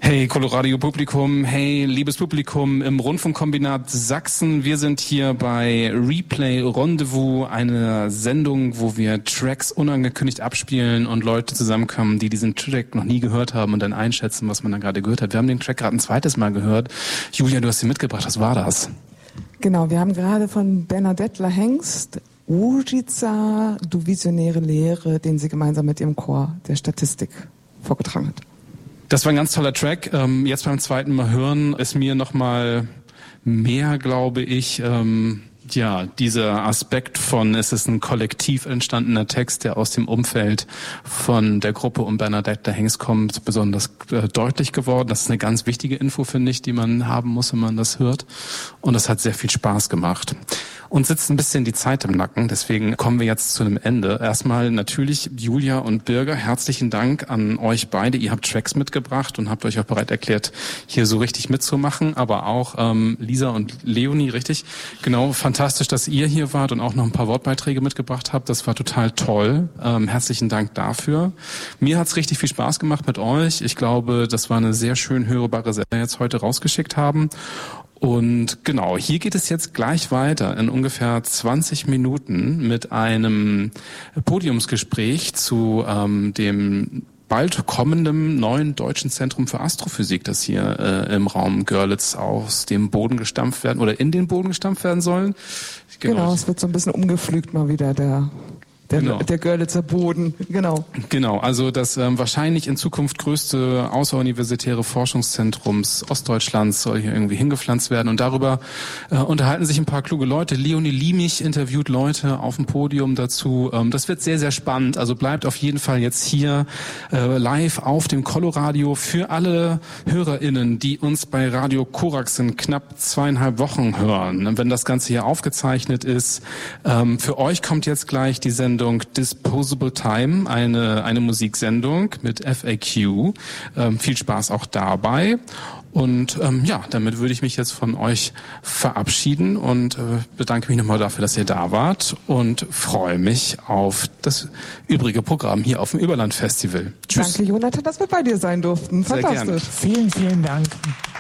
Hey Coloradio-Publikum, hey liebes Publikum im Rundfunkkombinat Sachsen. Wir sind hier bei Replay Rendezvous, eine Sendung, wo wir Tracks unangekündigt abspielen und Leute zusammenkommen, die diesen Track noch nie gehört haben und dann einschätzen, was man da gerade gehört hat. Wir haben den Track gerade ein zweites Mal gehört. Julia, du hast ihn mitgebracht. Was war das? Genau, wir haben gerade von Bernadette Lahengst Łużyca, du visionäre Lehre, den sie gemeinsam mit ihrem Chor der Statistik vorgetragen hat. Das war ein ganz toller Track. Jetzt beim zweiten Mal hören ist mir noch mal mehr, glaube ich, dieser Aspekt von, es ist ein kollektiv entstandener Text, der aus dem Umfeld von der Gruppe um Bernadette Lahengst kommt, besonders deutlich geworden. Das ist eine ganz wichtige Info, finde ich, die man haben muss, wenn man das hört. Und das hat sehr viel Spaß gemacht. Uns sitzt ein bisschen die Zeit im Nacken, deswegen kommen wir jetzt zu einem Ende. Erstmal natürlich Julia und Birger, herzlichen Dank an euch beide. Ihr habt Tracks mitgebracht und habt euch auch bereit erklärt, hier so richtig mitzumachen, aber auch Lisa und Leonie, richtig? Genau, fantastisch, dass ihr hier wart und auch noch ein paar Wortbeiträge mitgebracht habt. Das war total toll. Herzlichen Dank dafür. Mir hat's richtig viel Spaß gemacht mit euch. Ich glaube, das war eine sehr schön hörbare Sendung, die wir jetzt heute rausgeschickt haben. Und genau, hier geht es jetzt gleich weiter in ungefähr 20 Minuten mit einem Podiumsgespräch zu dem bald kommenden neuen Deutschen Zentrum für Astrophysik, das hier im Raum Görlitz aus dem Boden gestampft werden oder in den Boden gestampft werden sollen. Genau, es wird so ein bisschen umgepflügt mal wieder der Görlitzer Boden, genau. Genau, also das wahrscheinlich in Zukunft größte außeruniversitäre Forschungszentrums Ostdeutschlands soll hier irgendwie hingepflanzt werden und darüber unterhalten sich ein paar kluge Leute. Leonie Liemich interviewt Leute auf dem Podium dazu. Das wird sehr, sehr spannend, also bleibt auf jeden Fall jetzt hier live auf dem Coloradio für alle HörerInnen, die uns bei Radio Korax in knapp 2,5 Wochen hören. Wenn das Ganze hier aufgezeichnet ist, für euch kommt jetzt gleich die Sendung Disposable Time, eine Musiksendung mit FAQ. Viel Spaß auch dabei. Und damit würde ich mich jetzt von euch verabschieden und bedanke mich nochmal dafür, dass ihr da wart und freue mich auf das übrige Programm hier auf dem Überland Festival. Tschüss. Danke, Jonathan, dass wir bei dir sein durften. Fantastisch. Sehr gerne. Vielen, vielen Dank.